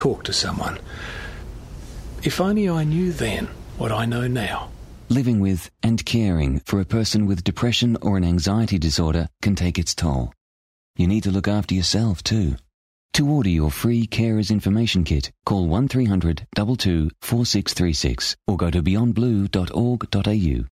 talk to someone. If only I knew then what I know now. Living with and caring for a person with depression or an anxiety disorder can take its toll. You need to look after yourself too. To order your free Carers Information Kit, call 1300 22 4636 or go to beyondblue.org.au.